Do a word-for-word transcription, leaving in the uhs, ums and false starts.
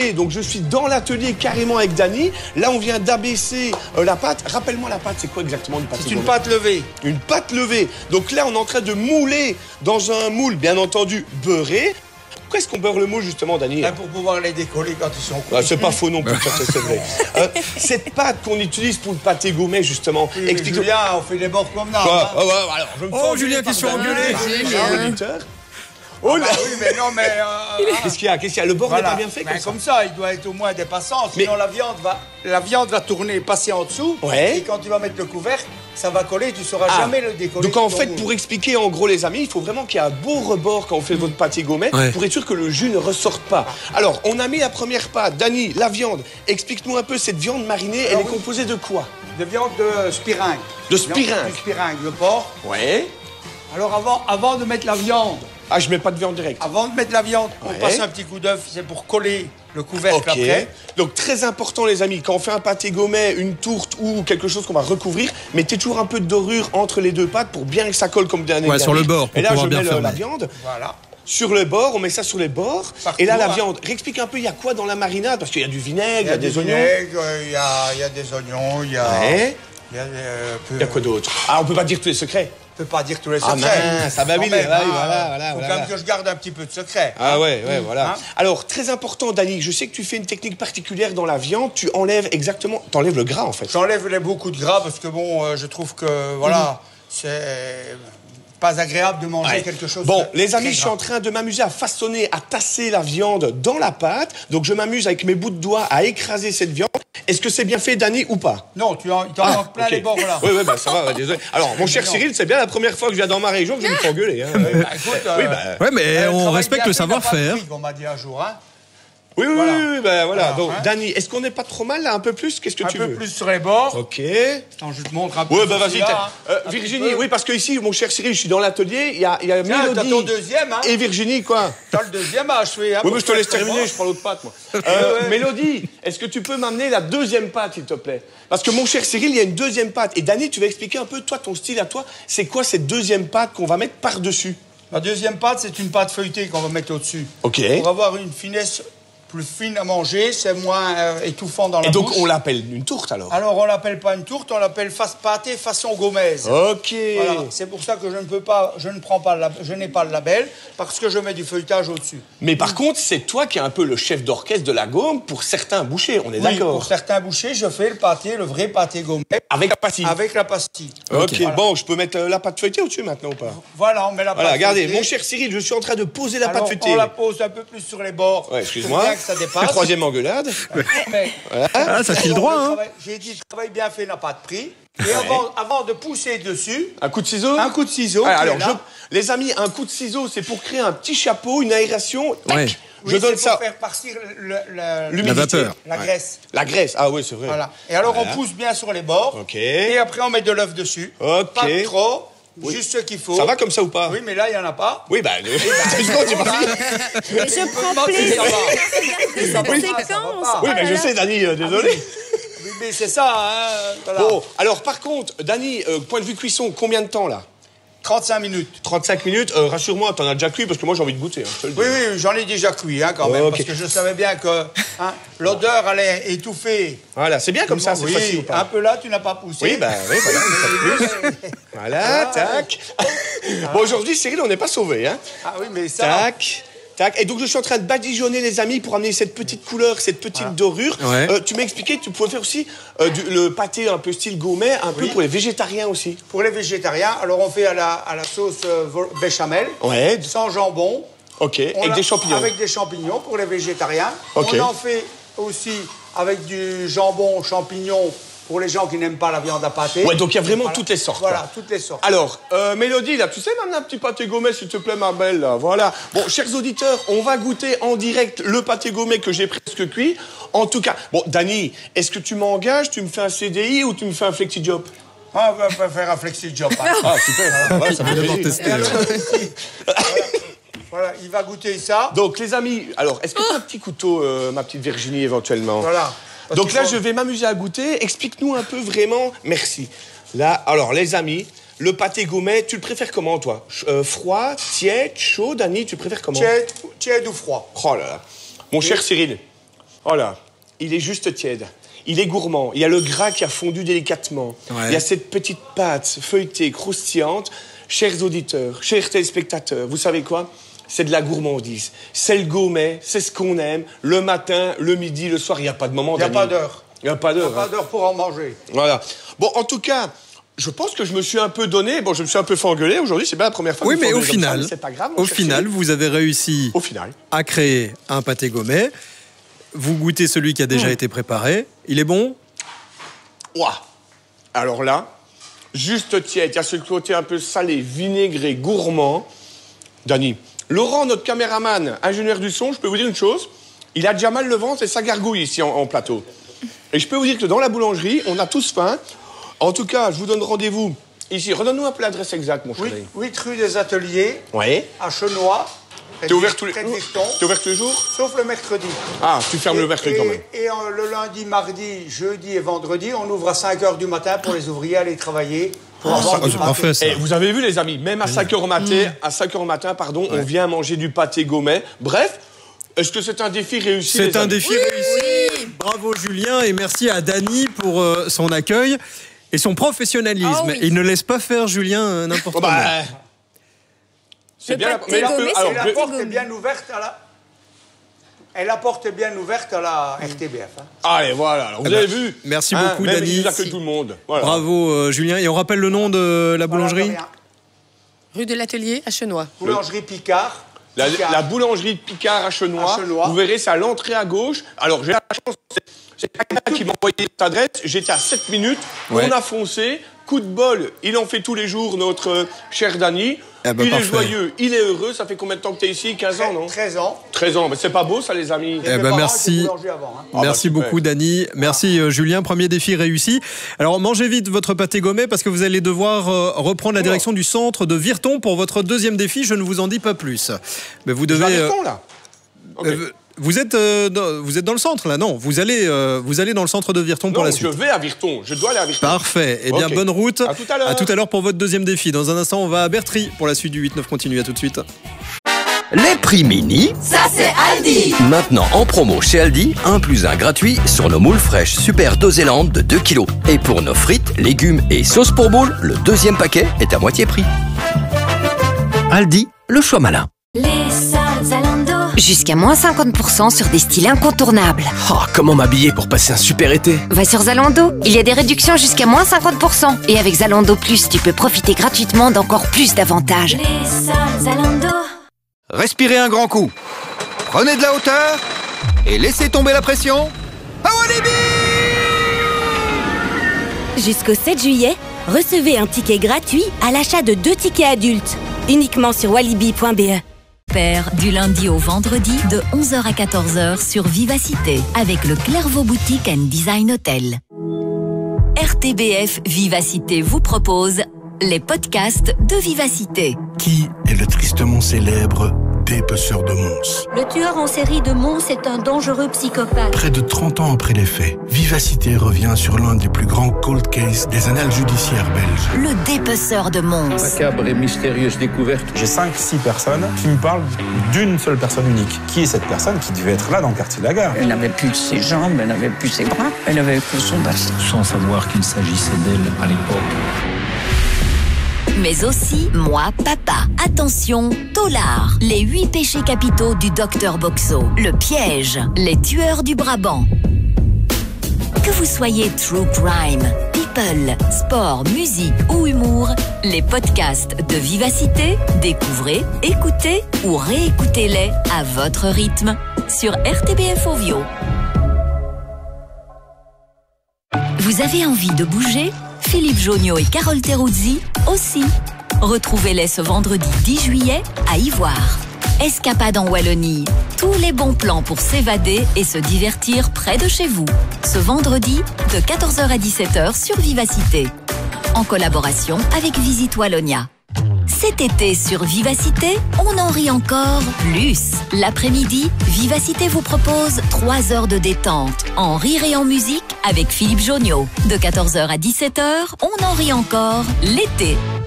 est. Donc je suis dans l'atelier carrément avec Dany. Là, on vient d'abaisser euh, la pâte. Rappelle-moi la pâte, c'est quoi exactement une pâte? C'est une pâte levée. Une pâte levée. Donc là, on est en train de mouler dans un moule, bien entendu, beurré. Pourquoi est-ce qu'on beurre le moule, justement, Dany? Pour pouvoir les décoller quand ils sont cuits. Ah, c'est pas faux non plus, ça, c'est vrai. Euh, cette pâte qu'on utilise pour le pâté gourmet, justement, oui, explique-nous. Julien, on fait les bords comme ça. Hein. Oh, ouais, alors, je me oh Julien qui se fait engueuler. Oh ah là bah oui, mais non, mais... Euh, Qu'est-ce qu'il y a? Qu'est-ce qu'il y a? Le bord n'est voilà. pas bien fait comme ben, ça. Comme ça, il doit être au moins dépassant, sinon mais... la, viande va, la viande va tourner, passer en dessous. Ouais. Et quand tu vas mettre le couvercle, ça va coller, tu ne sauras ah. jamais le décoller. Donc en fait, moule. Pour expliquer en gros les amis, il faut vraiment qu'il y ait un beau rebord quand on fait mmh. votre pâté gourmet, ouais. pour être sûr que le jus ne ressorte pas. Alors, on a mis la première pâte. Dany, la viande. Explique-nous un peu, cette viande marinée, alors, elle est composée de quoi? De viande de spiringue. De spiringue? Du spiringue, le porc. Ouais. Alors avant, avant de mettre la viande... Ah, je mets pas de viande directe. Avant de mettre la viande, on ouais. passe un petit coup d'œuf, c'est pour coller le couvercle okay. après. Donc très important les amis, quand on fait un pâté gourmet, une tourte ou quelque chose qu'on va recouvrir, mettez toujours un peu de dorure entre les deux pâtes pour bien que ça colle comme dernier. Ouais, sur le bord. Pour et là je bien mets le, la viande. Voilà. Sur le bord, on met ça sur les bords. Partout, et là, la hein. viande. Réexplique un peu, il y a quoi dans la marinade? Parce qu'il y a du vinaigre, il y a, y a des oignons. Il y a, y a des oignons, il y a... Ouais. Il y a, euh, peu... y a quoi d'autre? Ah, on peut pas dire tous les secrets. On peut pas dire tous les ah secrets. Ah ça va bien, voilà, voilà, voilà. Faut voilà. quand même que je garde un petit peu de secret. Ah ouais, ouais, voilà. Hein? Alors, très important, Dany, je sais que tu fais une technique particulière dans la viande. Tu enlèves exactement, tu enlèves le gras, en fait. J'enlève beaucoup de gras parce que, bon, euh, je trouve que, voilà, mmh. c'est... pas agréable de manger ouais. quelque chose. Bon, de les amis, je suis gras. en train de m'amuser à façonner, à tasser la viande dans la pâte. Donc, je m'amuse avec mes bouts de doigts à écraser cette viande. Est-ce que c'est bien fait, Dany, ou pas? Non, tu en, t'en ah, manques plein okay. les bords, là. Oui, oui, bah, ça va, désolé. Alors, mon cher Cyril, c'est bien la première fois que je viens dans ma région que je me fais engueuler. Hein. bah, écoute, euh, oui, bah, ouais, mais euh, on respecte le savoir-faire. On m'a dit un jour, hein. Oui, oui, voilà. oui, oui, ben voilà. voilà. Donc, hein. Dany, est-ce qu'on n'est pas trop mal, là, un peu plus? Qu'est-ce que un tu veux? Un peu plus sur les bords. Ok. Attends, je te montre un peu. Oui, ben vas-y. Hein. Euh, Virginie, oui, parce que ici, mon cher Cyril, je suis dans l'atelier, il y a, il y a Tiens, Mélodie. T'as ton deuxième, hein. Et Virginie, quoi? T'as le deuxième à achever, hein. Oui, mais je te laisse terminer, je prends l'autre pâte, moi. euh, ouais. Mélodie, est-ce que tu peux m'amener la deuxième pâte, s'il te plaît? Parce que, mon cher Cyril, il y a une deuxième pâte. Et Dany, tu vas expliquer un peu, toi, ton style à toi, c'est quoi cette deuxième pâte qu'on va mettre par-dessus? La deuxième pâte, c'est une pâte feuilletée qu'on va mettre au-dessus. Ok. Pour avoir une finesse plus fine à manger, c'est moins euh, étouffant dans la bouche. Et donc, bouche. On l'appelle une tourte, alors? Alors, on l'appelle pas une tourte, on l'appelle pâté façon gommaise. Ok. Voilà. C'est pour ça que je ne peux pas, je ne prends pas, la, je n'ai pas le label, parce que je mets du feuilletage au-dessus. Mais par mmh. contre, c'est toi qui es un peu le chef d'orchestre de la gomme pour certains bouchers, on est oui, d'accord? Pour certains bouchers, je fais le pâté, le vrai pâté gommé. Avec la pastille? Avec la pastille. Ok, okay. Voilà. Bon, je peux mettre euh, la pâte feuilletée au-dessus maintenant ou pas? Voilà, on met la pâte Voilà, regardez, feuilletée. Mon cher Cyril, je suis en train de poser la Alors, pâte feuilletée. On la pose un peu plus sur les bords. Ouais, excuse-moi. Bien que ça dépasse. Troisième engueulade. Mais, voilà. Ah, ça file droit, hein. J'ai dit, le travail bien fait n'a pas de prix. Et ouais. avant, avant de pousser dessus... Un coup de ciseau? Un coup de ciseau. Ah, alors, je, les amis, un coup de ciseau, c'est pour créer un petit chapeau, une aération. Ouais. Je oui, donne ça. Pour faire partir l'humidité. La vapeur. La ouais. graisse. La graisse, ah oui, c'est vrai. Voilà. Et alors, voilà. on pousse bien sur les bords. Ok. Et après, on met de l'œuf dessus. Ok. Pas trop. Oui. Juste ce qu'il faut. Ça va comme ça ou pas? Oui, mais là, il n'y en a pas. Oui, bah... deux secondes, j'ai pas fini. Mais je prends plaisir. Ça va. Séquence. Oui, mais je sais, Dany, euh, désolé. Oui, mais c'est ça, hein. Voilà. Bon, alors, par contre, Dany, euh, point de vue cuisson, combien de temps, là? trente-cinq minutes. trente-cinq minutes, euh, rassure-moi, t'en as déjà cuit, parce que moi, j'ai envie de goûter. Hein, oui, oui, j'en ai déjà cuit, hein, quand même, oh, okay. Parce que je savais bien que hein, l'odeur allait étouffer. Voilà, c'est bien comme ça, c'est oui, facile ou pas? Un peu là, tu n'as pas poussé. Oui, bah oui, voilà, plus. Voilà, tac. Bon, aujourd'hui, Cyril, on n'est pas sauvés, hein. Ah oui, mais ça... Tac. Tac. Et donc, je suis en train de badigeonner, les amis, pour amener cette petite couleur, cette petite voilà. dorure. Ouais. Euh, tu m'as expliqué que tu pouvais faire aussi euh, du, le pâté un peu style gourmet, un oui. peu pour les végétariens aussi. Pour les végétariens, alors on fait à la, à la sauce euh, béchamel, ouais. sans jambon. Ok, on avec des champignons. Avec des champignons pour les végétariens. Okay. On en fait aussi avec du jambon, champignons, pour les gens qui n'aiment pas la viande à pâté. Ouais, donc il y a vraiment voilà. toutes les sortes. Voilà, quoi. toutes les sortes. Alors, euh, Mélodie, là, tu sais m'amener un petit pâté gourmet, s'il te plaît, ma belle, là. Voilà. Bon, chers auditeurs, on va goûter en direct le pâté gourmet que j'ai presque cuit. En tout cas, bon, Dany, est-ce que tu m'engages, tu me fais un C D I ou tu me fais un flexi-job? Ah, on va faire un flexi-job. Hein. Ah, super. Voilà. Ouais, ça va d'abord tester. Alors, voilà. Voilà, il va goûter ça. Donc, les amis, alors, est-ce que tu as un petit couteau, euh, ma petite Virginie, éventuellement? Voilà. Parce Donc là, faut... je vais m'amuser à goûter. Explique-nous un peu vraiment. Merci. Là, alors, les amis, le pâté gourmet, tu le préfères comment, toi? euh, Froid, tiède, chaud, Dany, tu préfères comment? Tiède, tiède ou froid. Oh là là. Mon Et... cher Cyril, Oh là, il est juste tiède. Il est gourmand. Il y a le gras qui a fondu délicatement. Ouais. Il y a cette petite pâte feuilletée, croustillante. Chers auditeurs, chers téléspectateurs, vous savez quoi? C'est de la gourmandise. C'est le gourmet, c'est ce qu'on aime. Le matin, le midi, le soir, il n'y a pas de moment. Il n'y a pas d'heure. Il n'y a pas d'heure. Il n'y a pas d'heure pour en manger. Voilà. Bon, en tout cas, je pense que je me suis un peu donné. Bon, je me suis un peu fait engueuler aujourd'hui. C'est pas la première fois oui, que je me fais au final, ça, c'est pas grave. Au final, vous avez réussi au final. à créer un pâté gourmet. Vous goûtez celui qui a déjà mmh. été préparé. Il est bon? Ouah. Alors là, juste tiède. Il y a ce côté un peu salé, vinaigré, gourmand. Dany, Laurent, notre caméraman, ingénieur du son, je peux vous dire une chose. Il a déjà mal le ventre et ça gargouille ici en, en plateau. Et je peux vous dire que dans la boulangerie, on a tous faim. En tout cas, je vous donne rendez-vous ici. Redonne-nous un peu l'adresse exacte, mon chéri. huit rue des Ateliers, oui. à Chenois. T'es ouvert tous les jours? T'es ouvert tous les jours? Sauf le mercredi. Ah, tu fermes et, le mercredi et, quand même. Et en, le lundi, mardi, jeudi et vendredi, on ouvre à cinq heures du matin pour les ouvriers aller travailler. Pour ah, avoir ça, du parfait, ça. Et vous avez vu, les amis, même à cinq heures au matin, mmh. à cinq heures au matin, pardon, ouais. on vient manger du pâté gourmet. Bref, est-ce que c'est un défi réussi? C'est un amis défi oui réussi. Oui. Bravo Julien et merci à Dany pour euh, son accueil et son professionnalisme. Oh, oui. Il ne laisse pas faire Julien euh, n'importe oh, comment. Bah, c'est bien. La, mais la, peu, alors, la porte est bien ouverte à la. Et la porte est bien ouverte à la R T B F. Hein. Allez, voilà. Alors, vous eh avez ben, vu. Merci hein, beaucoup, même Dany. Il accueille tout le monde. Voilà. Bravo, euh, Julien. Et on rappelle le nom de la boulangerie? Voilà, rue de l'Atelier à Chenois. Boulangerie Picard. La, Picard. la boulangerie Picard à Chenois. à Chenois. Vous verrez, c'est à l'entrée à gauche. Alors, j'ai la chance. C'est quelqu'un qui m'a envoyé cette adresse. J'étais à sept minutes. Ouais. On a foncé. Coup de bol, il en fait tous les jours, notre euh, cher Dany. Eh ben, il parfait. Est joyeux, il est heureux. Ça fait combien de temps que tu es ici? quinze ans, non? treize ans. treize ans, mais c'est pas beau ça, les amis. Eh ben, merci. Avant, hein. Merci ah bah, beaucoup, Dany. Merci, euh, Julien. Premier défi réussi. Alors, mangez vite votre pâté gourmet parce que vous allez devoir euh, reprendre la direction oh. du centre de Virton pour votre deuxième défi. Je ne vous en dis pas plus. Mais vous devez. Je vais à Virton, là. Okay. Euh, Vous êtes, euh, dans, vous êtes dans le centre, là, non? Vous allez, euh, vous allez dans le centre de Virton non, pour la suite. je vais à Virton. Je dois aller à Virton. Parfait. Eh bien, okay. bonne route. À tout à l'heure. À tout à l'heure pour votre deuxième défi. Dans un instant, on va à Bertry pour la suite du huit neuf continue. À tout de suite. Les prix mini, ça c'est Aldi. Maintenant en promo chez Aldi, un plus un gratuit sur nos moules fraîches Super Doséland de deux kilos. Et pour nos frites, légumes et sauces pour moules, le deuxième paquet est à moitié prix. Aldi, le choix malin. Les soldes Zalando. Jusqu'à moins cinquante pour cent sur des styles incontournables. Oh, comment m'habiller pour passer un super été? Va sur Zalando, il y a des réductions jusqu'à moins cinquante pour cent. Et avec Zalando Plus, tu peux profiter gratuitement d'encore plus d'avantages. Les soldes Zalando. Respirez un grand coup. Prenez de la hauteur et laissez tomber la pression. Awalibi! Jusqu'au sept juillet, recevez un ticket gratuit à l'achat de deux tickets adultes. Uniquement sur walibi point b e. Père, du lundi au vendredi de onze heures à quatorze heures sur Vivacité avec le Clairvaux Boutique and Design Hotel. R T B F Vivacité vous propose les podcasts de Vivacité. Qui est le tristement célèbre dépeceur de Mons? Le tueur en série de Mons est un dangereux psychopathe. Près de trente ans après les faits, Vivacité revient sur l'un des plus grands cold cases des annales judiciaires belges. Le dépeceur de Mons. Macabre et mystérieuse découverte. J'ai cinq six personnes qui me parlent d'une seule personne unique. Qui est cette personne qui devait être là dans le quartier de la Gare? Elle n'avait plus ses jambes, elle n'avait plus ses bras, elle avait que son bassin. Sans savoir qu'il s'agissait d'elle à l'époque. Mais aussi Moi Papa. Attention, Tolard. Les huit péchés capitaux du docteur Boxo. Le piège. Les tueurs du Brabant. Que vous soyez true crime, people, sport, musique ou humour, les podcasts de Vivacité, découvrez, écoutez ou réécoutez-les à votre rythme sur R T B F Ovio. Vous avez envie de bouger? Philippe Jonio et Carole Teruzzi aussi. Retrouvez-les ce vendredi dix juillet à Ivoire. Escapade en Wallonie. Tous les bons plans pour s'évader et se divertir près de chez vous. Ce vendredi de quatorze heures à dix-sept heures sur Vivacité. En collaboration avec Visite Wallonia. Cet été sur Vivacité, on en rit encore plus. L'après-midi, Vivacité vous propose trois heures de détente, en rire et en musique avec Philippe Jonio. De quatorze heures à dix-sept heures, on en rit encore l'été.